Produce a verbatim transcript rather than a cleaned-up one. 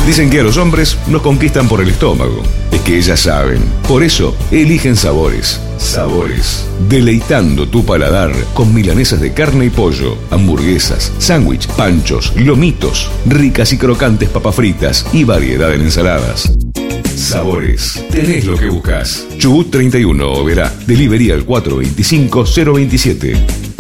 Dicen que a los hombres nos conquistan por el estómago. Es que ellas saben. Por eso, eligen Sabores. Sabores. Deleitando tu paladar con milanesas de carne y pollo, hamburguesas, sándwich, panchos, lomitos, ricas y crocantes papas fritas y variedad en ensaladas. Sabores. Tenés lo que buscas. Chubut treinta y uno, Oberá. Delivery al cuatro dos cinco cero dos siete.